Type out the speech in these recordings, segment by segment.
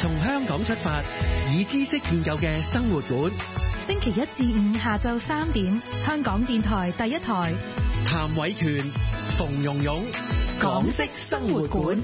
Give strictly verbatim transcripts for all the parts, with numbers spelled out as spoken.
從香港出發，以知識建構嘅生活館。 星期一至五下晝三點，香港電台第一台。 譚偉權、馮蓉蓉，港式生活館。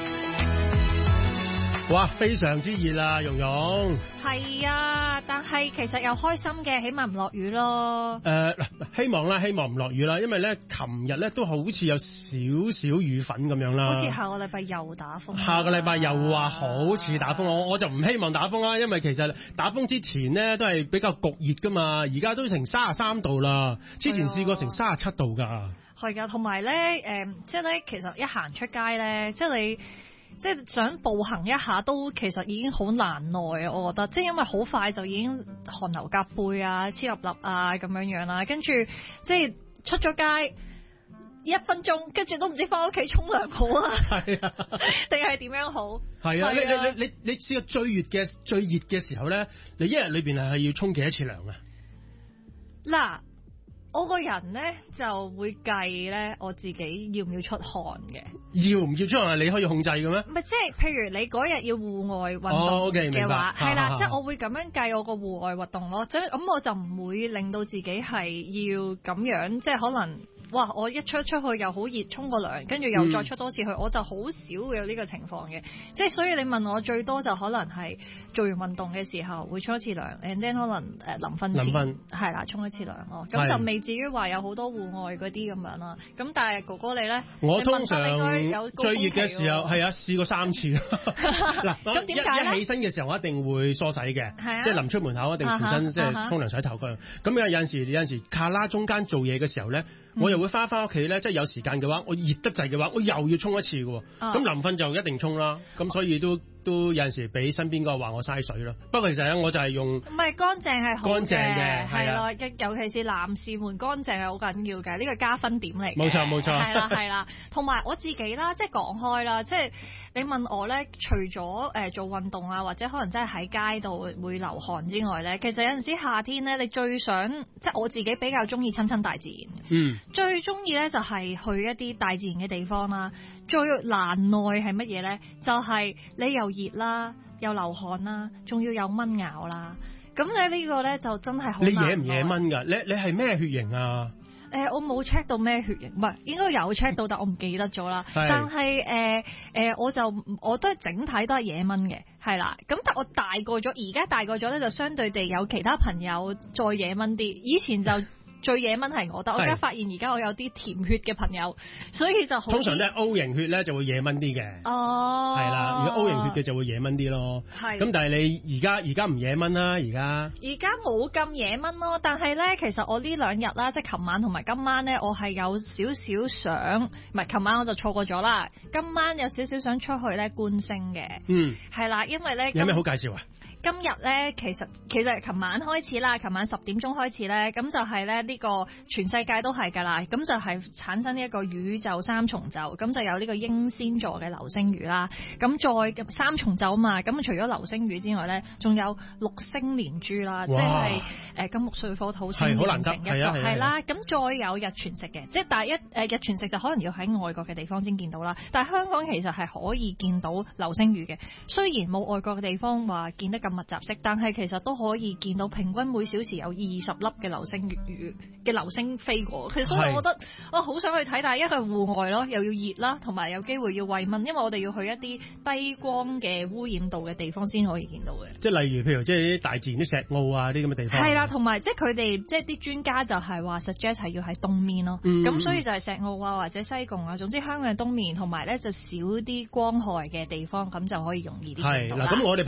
哇，非常之熱啊，蓉蓉。 係啊，但係其實又開心嘅，起碼唔落雨咯。 誒、呃，希望啦，希望唔落雨啦，因為咧，琴日咧都好似有少少雨粉咁樣啦。 好似下個禮拜又打風。 下個禮拜又話好似打風，我我就唔希望打風啦，因為其實打風之前咧都係比較焗熱噶嘛，而家都成三十三度啦，之前試過成三十七度㗎。 係㗎，同埋咧誒，即係咧，其實一行出街咧，即係你。即係想步行一下都其實已經好難耐啊！我覺得，即係因為好快就已經汗流浹背啊、黐立立啊咁樣樣啦，跟住即係出咗街一分鐘，跟住都唔知翻屋企沖涼好啊，係啊，定係點樣好？ 係啊，你你你你你試過最熱嘅最熱嘅時候咧，你一日裏邊係要沖幾多次涼啊？ 嗱。我個人咧就會計咧，我自己要唔要出汗嘅？ 要唔要出汗？你可以控制嘅咩？ 唔係，即係譬如你嗰日要戶外運動嘅話，係啦，即係我會咁樣計我個戶外活動咯。即係咁，我就唔會令到自己係要咁樣，即係可能哇！我一出出去又好熱，沖個涼，跟住又再出多次去，嗯、我就好少會有呢個情況嘅。即係所以你問我最多就可能係做完運動嘅時候會沖一次涼 and then 可能誒臨瞓前係啦沖一次涼咯。咁就未至於話有好多戶外嗰啲咁樣啦。咁但係哥哥你咧， 我通常你應該有最熱嘅時候係啊試過三次。嗱， 咁點解咧？ 一起身嘅時候我一定會梳洗嘅， 啊、 即係臨出門口一定全身即係沖涼洗頭嗰樣。咁有陣時有陣時卡拉中間做嘢嘅時候咧。我又會翻返屋企咧，即係有時間嘅話，我熱得滯嘅話，我又要沖一次嘅喎。咁臨瞓就一定沖啦。咁所以都都有陣時俾身邊個話我嘥水咯。不過其實咧，我就係用唔係乾淨係好嘅， 乾淨嘅係咯。尤其是男士們乾淨係好緊要嘅，呢個加分點嚟嘅。 冇錯冇錯， 係啦係啦。同埋我自己啦，即係講開啦，即係你問我咧，除咗誒做運動啊，或者可能真係喺街度會流汗之外咧，其實有陣時夏天咧，你最想即係我自己比較中意親親大自然。 嗯。 最中意咧就係去一啲大自然嘅地方啦，最難耐係乜嘢咧？就係、是、你又熱啦，又流汗啦，仲要有蚊咬啦。咁咧呢個咧就真係好難。你惹唔惹蚊㗎？你你係咩血型啊？ 誒、呃，我冇 check 到咩血型，唔係應該有 check 到，但我唔記得咗啦。但係誒誒，我就我都係整體都係惹蚊嘅，係啦。咁但我大個咗，而家大個咗咧，就相對地有其他朋友再惹蚊啲。以前就。最惹蚊係我，但我而家發現而家我有啲甜血嘅朋友，所以就好。通常都係 O 型血咧就會惹蚊啲嘅。 哦， 係啦，如果 O 型血嘅就會惹蚊啲咯。係。咁但係你而家而家唔惹蚊啦，而家。而家冇咁惹蚊咯，但係咧，其實我呢兩日啦，即係琴晚同埋今晚咧，我係有少少想，唔係琴晚我就錯過咗啦，今晚有少少想出去咧觀星嘅。嗯。係啦，因為咧。 有咩好介紹啊？ 今日咧，其實其實琴晚開始啦，琴晚十點鐘開始咧，咁就係咧呢個全世界都係㗎啦，咁就係產生呢一個宇宙三重奏，咁就有呢個英仙座嘅流星雨啦，咁再三重奏啊嘛，咁除咗流星雨之外咧，仲有六星連珠啦，即係誒金木水火土星連成一個，係啦，咁再有日全食嘅，即係但係一誒日全食就可能要喺外國嘅地方先見到啦，但係香港其實係可以見到流星雨嘅，雖然冇外國嘅地方話見得咁密集式，但係其實都可以見到平均每小時有二十粒嘅流星雨嘅流星飛過。其實所以我覺得我好想去睇，但係一個戶外咯，又要熱啦，同埋有機會要慰問，因為我哋要去一啲低光嘅污染度嘅地方先可以見到嘅。即係例如譬如即係啲大自然啲石澳啊啲咁嘅地方。係啦，同埋即係佢哋即係啲專家就係話 suggest 係要喺東面咯。咁、嗯、所以就係石澳啊或者西貢啊，總之香港嘅東面，同埋咧就少啲光害嘅地方，咁就可以容易啲見到啦。係嗱，咁我哋